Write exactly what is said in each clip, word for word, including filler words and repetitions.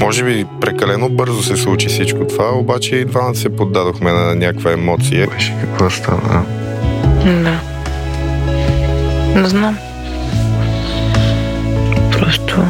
може би прекалено бързо се случи всичко това, обаче и двамата се поддадохме на някаква емоция. Беше какво стана? Да. Не знам. Просто...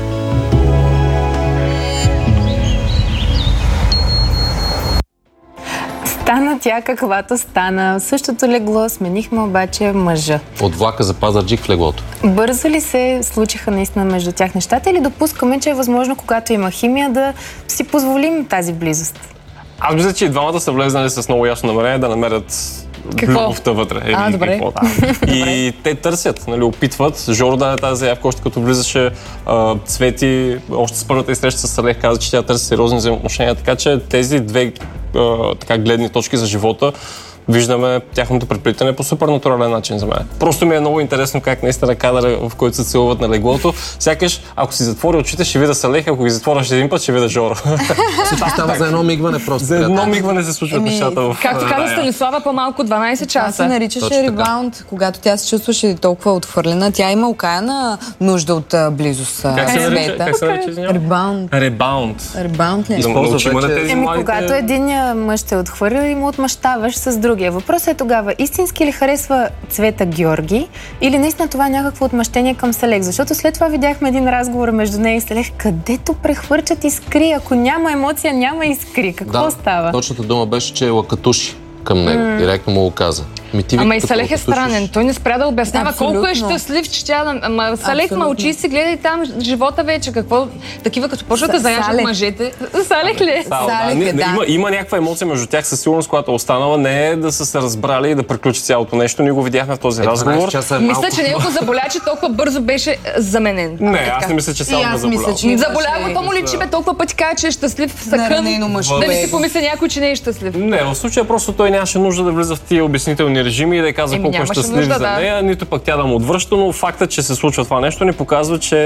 Стана тя каквато стана. В същото легло сменихме обаче мъжа. От влака за Пазарджик в леглото. Бързо ли се случиха наистина между тях нещата или допускаме, че е възможно, когато има химия, да си позволим тази близост? Аз мисля, че и двамата са влезнали с много ясно намерение да намерят любовта вътре. А, Еми, добре. какво, да. И те търсят, нали, опитват. Жоро даде тази заявка, още като влизаше а, Цвети, още с първата и среща с Салех каза, че тя търси сериозни взаимоотношения, така че тези две а, така гледни точки за живота виждаме тяхното преплитане по супер натурален начин за мен. Просто ми е много интересно как наистина кадъра, в който се целуват на леглото. Сякаш, ако си затвори очите, ще видя Салех, ако ги затвориш един път, ще видя Жоро. Всичко става за едно мигване просто. За едно мигване се случват Еми, нещата в... Както каза Станислава, по-малко дванайсет Това се часа. наричаше ребаунд, когато тя се чувстваше толкова отхвърлена. Тя има окаяна нужда от а, близост. Как се нарича? Как се нарича? извинявам? Ребаунд. Ребаунд. Ребаунд ли? Да научим на тези Еми, младите... когато един мъж те отхвърля и му отмъщаваш с другия. Въпросът е тогава, истински ли харесва Цвета Георги или наистина това е някакво отмъщение към Салех? Защото след това видяхме един разговор между нея и Салех, където прехвърчат искри. Ако няма емоция, няма искри. Какво Да, става? точната дума беше, че е лакатуши към него. Mm. Директно му го каза. Ми, ти Ама и като Салех е лакатушиш. странен. Той не спря да обяснява колко е щастлив, че тя... Ама Салех Абсолютно. мълчи си, гледай там живота вече. Какво... Такива като почват да Са- заяжат Салех. мъжете. Салех ли е? Да, да, Салех не, е, не, да. има, има някаква емоция между тях със сигурност, която е останала. Не е да са се разбрали и да приключи цялото нещо. Ние го видяхме в този Е, разговор. дванайсет часа е малко. Мисля, че неговото заболяче толкова бързо беше заменен. Не, аз не мисля, че само И ме аз мисля, заболява. че имаше- Заболява го, му ли, че бе толкова пъти каза, че е щастлив съкън. Наранено мъжко Да не бе. си помисля някой, че не е щастлив. Не, в случая просто той нямаше нужда да влиза в тия обяснителни режими и да й казва Еми, колко е нямаше щастлив нужда, за да. нея, нито пък тя да му отвръща, но фактът, че се случва това нещо, ни показва, че...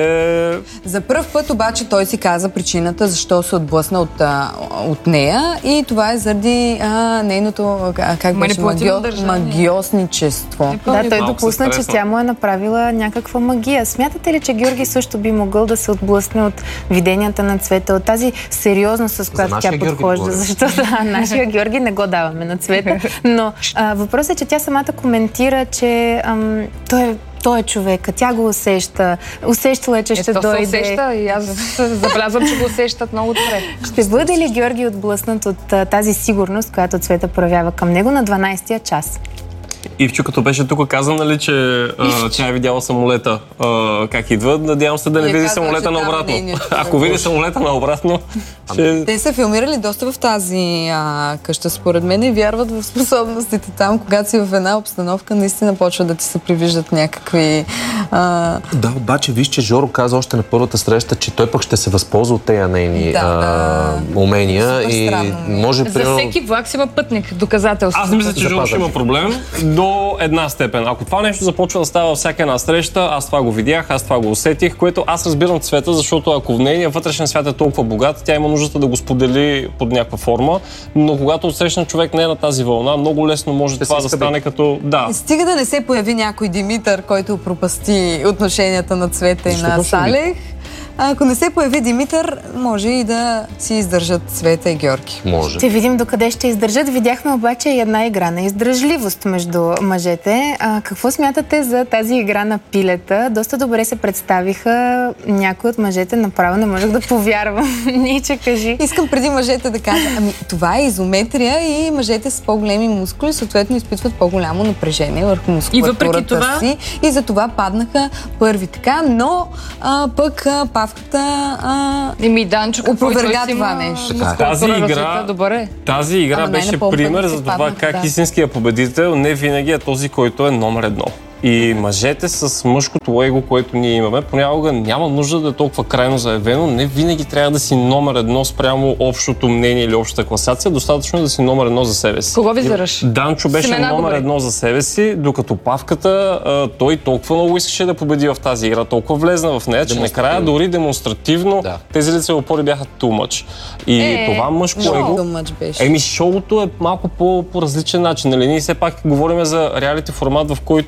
За първ път обаче той си каза причината защо се отблъсна от, а, от нея и това е заради а, нейното а, как беше, Манипулативно магио, държание. магиосничество. Да, той Малко допусна, се че стресна. тя му е направила някаква магия. Смятате ли, че Георги също би могъл да се отблъсне от виденията на Цвета, от тази сериозност, с която нашия тя Георги подхожда? говоря. Защото да, нашия Георги не го даваме на Цвета. Но а, въпросът е, че тя самата коментира, че ам, той е той е човека, тя го усеща. Усещала е, че ще Ето се дойде. усеща и аз забелязвам, че го усещат много добре. Ще бъде ли Георги отблъснат от а, тази сигурност, която Цвета проявява към него на дванайсетия час? Ивчо, като беше тук каза, нали, че а, тя е видяла самолета а, как идва. Надявам се да не И е види казала, самолета че там наобратно. нейният човек Ако види самолета наобратно, ще... Те са филмирали доста в тази а, къща, според мен, и вярват в способностите там. Когато си в една обстановка, наистина почва да ти се привиждат някакви... А... Да, обаче виж, че Жоро каза още на първата среща, че той пък ще се възползва от тези нейни Да, а, умения супер и странно. може За примерно... всеки влак си има пътник, доказателство. Аз не мисля, че За Жоро ще Пазарджик. има проблем до една степен. Ако това нещо започва да става във всяка една среща, аз това го видях, аз това го усетих, което аз разбирам Цвета, защото ако в нейния вътрешен свят е толкова богат, тя има нуждата да го сподели под някаква форма, но когато отсрещна човек не е на тази вълна, много лесно може Ще това се да изхъби. стане като... Да. Стига да не се появи някой Димитър, който пропасти отношенията на Цвета и Защо на точно Салех. А ако не се появи Димитър, може и да си издържат Цвета и Георги. Може. Ще видим докъде ще издържат. Видяхме обаче и една игра на издръжливост между мъжете. А, какво смятате за тази игра на пилета? Доста добре се представиха някои от мъжете. Направо не можех да повярвам. Ниче, кажи. Искам преди мъжете да кажа, ами това е изометрия и мъжете с по-големи мускули съответно изпитват по-голямо напрежение върху мускулатурата И въпреки това? си. И за това паднаха първи така, но а, пък а, Павката а, Еми, Данчо, какво опроверга той си това има нещо. мускулатура Тази игра- развита, добре. Тази игра Ама беше най-напомпано пример се за това паднаха, как да. истинският победител не винаги е този, който е номер едно. И мъжете с мъжкото его, което ние имаме, понякога няма нужда да е толкова крайно заявено. Не винаги трябва да си номер едно спрямо общото мнение или общата класация. Достатъчно е да си номер едно за себе си. Кого визираш? Данчо беше Семена номер говори. едно за себе си, докато Павката, а, той толкова много искаше да победи в тази игра, толкова влезна в нея, че накрая дори демонстративно Да. тези лицеви опори бяха too much. И Е, това мъжко много его... тъмъч беше. Еми, шоуто е малко по, по различен начин. Нали? Ние все пак говорим за реалити формат, в който аз съм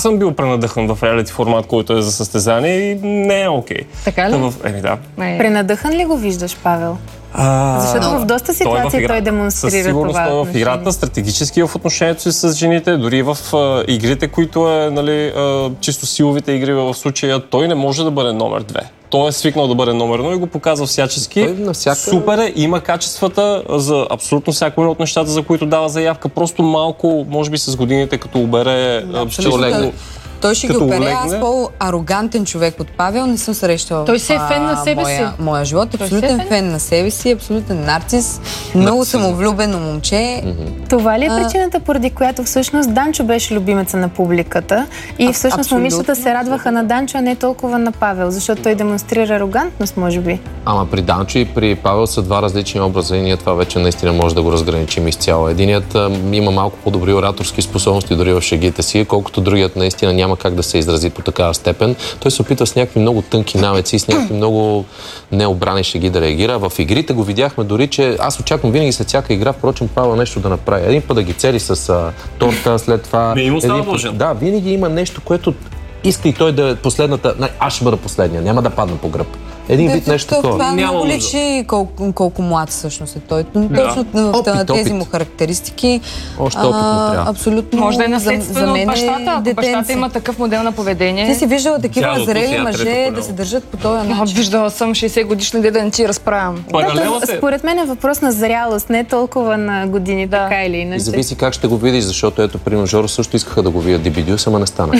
съм бил пренадъхан в реалити формат, който е за състезание и не е окей. Така ли? В... Еми да. Пренадъхан ли го виждаш, Павел? А, Защото в доста ситуации той, той демонстрира със сигурност това той е в играта, стратегически в отношението си с жените, дори в а, игрите, които е нали, а, чисто силовите игри в случая, той не може да бъде номер две. Той е свикнал да бъде номер едно и го показва всячески. Всяка... Супер е, има качествата за абсолютно всяко едно от нещата, за които дава заявка. Просто малко, може би с годините, като обере... Да, той ще ги опере. Аз по-арогантен човек от Павел не съм срещала. Той си е фен на себе моя, си. Моя живот. Абсолютен е фен. фен на себе си, абсолютен нарцис, много самовлюбено момче. Mm-hmm. Това ли е причината, поради която всъщност Данчо беше любимеца на публиката и всъщност Абсолютно. момичета се радваха на Данчо, а не толкова на Павел, защото той демонстрира арогантност, може би? Ама при Данчо и при Павел са два различни образа и ние това вече наистина може да го разграничим изцяло. Единият а, има малко по-добри ораторски способности дори в шегите си, колкото другият наистина няма как да се изрази по такава степен. Той се опитва с някакви много тънки намеци, с някакви много необрани шеги да реагира. В игрите го видяхме дори, че аз очаквам винаги след всяка игра, впрочем, Павел нещо да направи. Един път да ги цели с а, торта, след това... Не има става път... Да, винаги има нещо, което иска и той да е последната... Аз ще бъда последния, няма да падна по гръб. Един вид нещо такова. Това много личи колко, колко млад всъщност е той. Точно в тези му характеристики. Още опит му трябва. Абсолютно. Може да е наследствено от бащата, ако бащата има такъв модел на поведение. Ти си виждала такива зрели мъже да се държат по този начин. Виждала съм шейсет годишна деда, не ти разправям. Според мен е въпрос на зрялост, не толкова на години, така или иначе. И зависи как ще го видиш, защото ето при Жоро също искаха да го видят Дибидюс, ама не стана.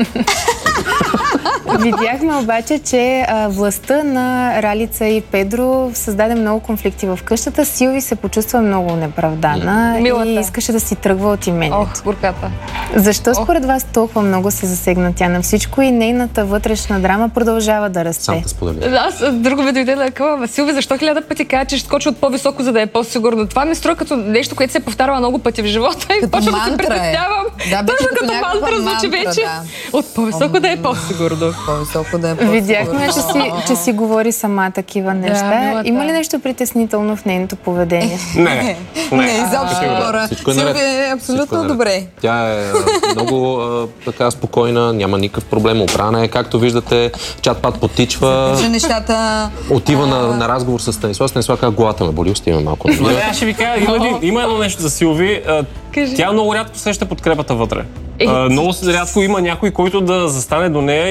Видяхме обаче, че а, властта на Ралица и Педро създаде много конфликти в къщата. Силви се почувства много неправдана Милата. и искаше да си тръгва от имението. Ох, горката. Защо според вас толкова много се засегна тя на всичко и нейната вътрешна драма продължава да расте? Сам те споделя. Аз друго ми дойде да кажа, Силви, защо хиляда пъти казва, че ще скочи от по-високо, за да е по-сигурно? Това ми струва като нещо, което се е повтаряла много пъти в живота и почва да се притеснявам. Да, точно като мантра звучи вече. Да. От по-високо да е по-сигурно. По-високо да е по-сигурно. Видяхме, че си, че си говори сама такива неща. Да, има ли нещо притеснително в нейното поведение? Не. Не, изобщо хора. Силви е абсолютно добре. Тя е много така спокойна, няма никакъв проблем, опрана е. Както виждате, чат-пат потичва. Нещата... Отива на, на разговор с Станислав. Станислав как главата ме боли, остиме малко. Аз ще ви кажа, има, има едно нещо за Силви. Тя много рядко среща подкрепата вътре. Е, а, много рядко има някой, който да застане до нея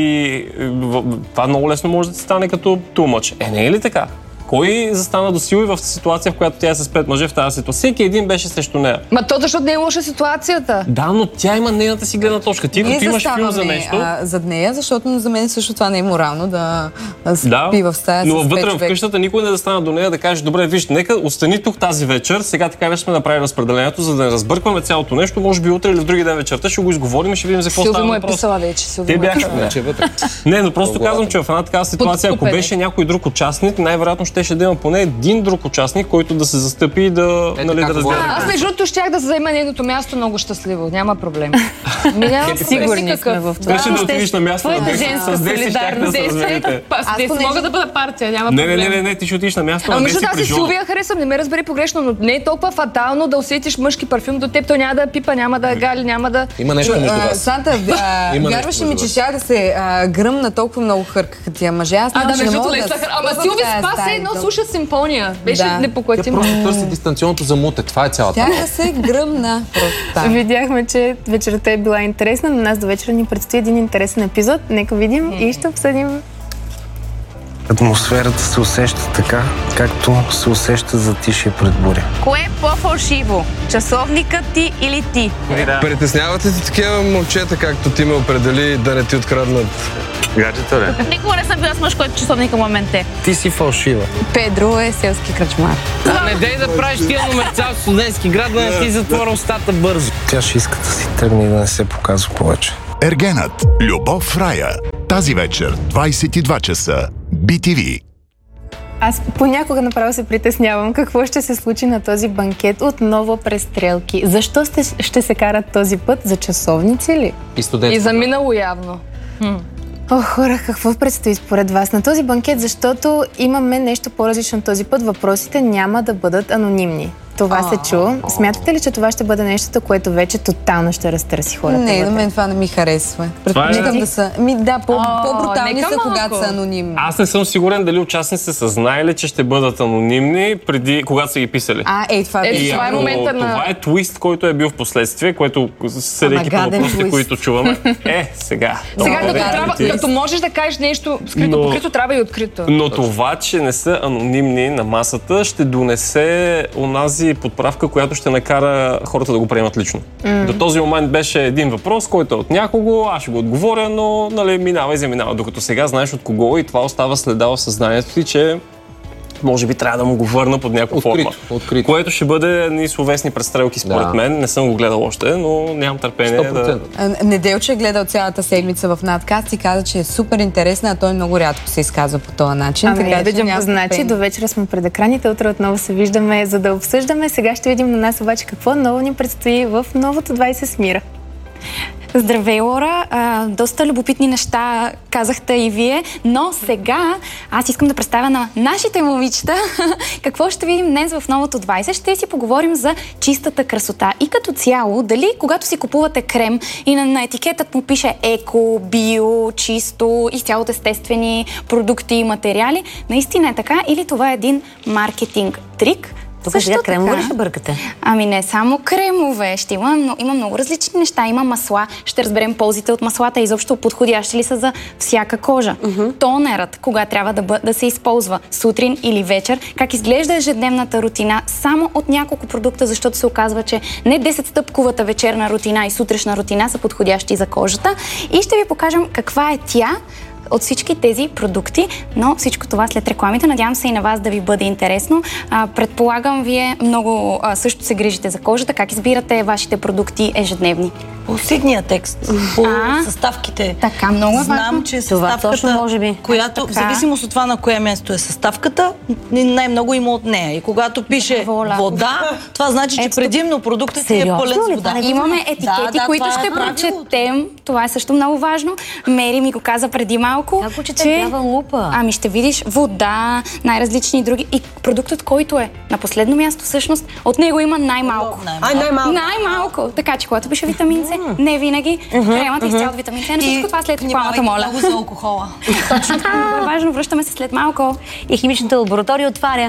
и това много лесно може да ти стане като тумач. Е, не е ли така? Кой застана до Силви в ситуация, в която тя е с пет мъже в тази ситуация? Всеки един беше срещу нея. Ма то защото не е лоша ситуацията. Да, но тя има нейната си гледна точка. Ти като имаш филм за нещо... А, зад нея, защото за мен също това не е морално да спи да, в стая но с вътре в къщата никой не застана до нея да каже, добре, виж, нека остани тук тази вечер, сега така вече сме направили разпределението, за да не разбъркваме цялото нещо, може би утре или в други ден вечерта ще го изговорим и ще видим за какво става въпрос. Силви му е писала вече. Те бяха. Не, но просто казвам, че в една такава ситуация, ако беше някой друг участник, най-вероятно щеше да има поне един друг участник, който да се застъпи и да, е, нали, да разгледа. Аз между другото щях да заема нейното място много щастливо. Няма проблем. Няма сигурни сме в това. Беше да отидеш на място на Деси, с Деси щях да се разведете. Аз мога да бъда партия, няма проблем. Не, не, не, не, ти ще отидеш на място на Деси при Жоро. Ами, аз Силвия харесвам, не ме разбери погрешно, но не е толкова фатално да усетиш мъжки парфюм до теб, той няма да пипа, няма да гали, няма да... Има нещо между вас. Санта, вярваше ми, че ще да се гръмна толкова много хъркаха тия мъже. Аз нямаше не мога да... Ама Силви спа се едно слуша симфония. Беше непоклатим. Тя просто търси дистанционното замуте. Това е цялата. Тя да се гръмна просто. Видяхме, че вечерта е била интересна, но нас до вечера ни предстои един интересен епизод. Нека видим и ще обсъдим. Атмосферата се усеща така, както се усеща затишие пред буря. Кое е по-фалшиво? Часовникът ти или ти? Да. Притеснявате ти такива момчета, както ти ме определи, да не ти откраднат гаджета, ли? Никога не съм била с мъж, който часовника му менте. Ти си фалшива. Педро е селски кръчмар. А не дей да правиш тия номерца в студентски град, да не ти затворя устата бързо. Тя ще иска да си тръгне и да не се показва повече. Ергенът. Любов в рая. Тази вечер, двайсет и два часа. Би Ти Ви. Аз понякога направо се притеснявам какво ще се случи на този банкет. Отново престрелки. Защо ще, ще се карат този път? За часовници ли? И студенти. И за минало явно. Хм. О, хора, какво предстои според вас на този банкет? Защото имаме нещо по-различно този път. Въпросите няма да бъдат анонимни. Това А. се чу. Смятате ли, че това ще бъде нещото, което вече тотално ще разтърси хората? Не, на вътре? мен това не ми харесва. Това е- Предпочитам да са... Ми, да, по, О, по-брутални нека са, малко. когато са анонимни. Аз не съм сигурен дали участниците са знаели, че ще бъдат анонимни преди, когато са ги писали. А, ей, това Е, беше. И това е ако момента на- това е твист, който е бил в последствие, което съдейки по Ама гаден въпросите, твист. които чуваме. Е, сега. Сега, това като, е трябва, твист. като можеш да кажеш нещо скрито, Но- покрито, трябва и открито. Но това, че не са анонимни на масата, ще донесе онази подправка, която ще накара хората да го приемат лично. До този момент беше един въпрос, който е от някого, аз ще го отговоря, но нали, минава и заминава. Докато сега знаеш от кого и това остава следа в съзнанието ти, че може би трябва да му го върна под някаква Открито, форма. открито. Което ще бъде ни словесни престрелки според Да. мен. Не съм го гледал още, но нямам търпение сто процента. да... А, Неделче е гледал цялата седмица в надкаст и каза, че е супер интересна, а той много рядко се изказва по този начин. Ами, така да че видим. няма Значи, търпение. до вечера сме пред екраните, утре отново се виждаме, за да обсъждаме. Сега ще видим на нас обаче какво ново ни предстои в новото двайсет с Мира. Здравей, Лора! А, доста любопитни неща казахте и вие, но сега аз искам да представя на нашите момичета какво ще видим днес в новото двайсет. Ще си поговорим за чистата красота. И като цяло, дали когато си купувате крем и на, на етикетът му пише еко, био, чисто, изцяло естествени продукти и материали, наистина е така или това е един маркетинг трик? Тук сега кремове ли ще бъркате? Ами не само кремове, ще има, но, има много различни неща. Има масла, ще разберем ползите от маслата, изобщо подходящи ли са за всяка кожа. Uh-huh. Тонерът, кога трябва да, бъ, да се използва, сутрин или вечер, как изглежда ежедневната рутина, само от няколко продукта, защото се оказва, че не десетстъпковата вечерна рутина и сутрешна рутина са подходящи за кожата. И ще ви покажем каква е тя от всички тези продукти, но всичко това след рекламите. Надявам се и на вас да ви бъде интересно. А, предполагам, вие много а, също се грижите за кожата. Как избирате вашите продукти ежедневни? По сигния текст, по А, съставките. Така, много е Знам, важно. че Това съставката, точно може би. която, в Така. зависимост от това на кое място е съставката, най-много има от нея. И когато пише Вода. вода, това значи, че Ето. предимно продуктът ти е Сериозно пълен ли? с вода. Имаме етикети, Да, да, които това е ще правилото. прочетем. Това е също много важно. Мери ми го каза преди малко. Как го чете? Трябва лупа. Ами ще видиш вода, най-различни други. И продуктът, който е на последно място, всъщност, от него има най-малко. Ай, най-малко. Най-малко. Така че, когато пише витамин С, не винаги. Кремата изцяло от витамин С, но всичко това след рекламата, моля. Много за алкохола. Точно така. Важно, връщаме се след малко. И химичната лаборатория отваря.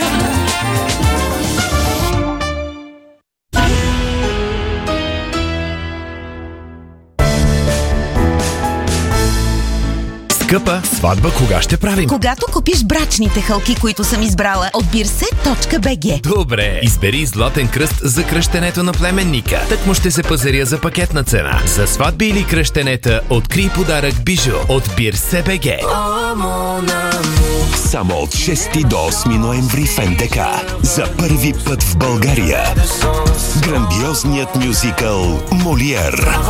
Скъпа, сватба кога ще правим? Когато купиш брачните хълки, които съм избрала от бирсе точка би джи. Добре, избери златен кръст за кръщенето на племенника. Так му ще се пазаря за пакетна цена. За сватби или кръщенета, открий подарък бижу от бирсе точка би джи. Само от шести до осми ноември в ен де ка. За първи път в България. Грандиозният мюзикъл Молиер.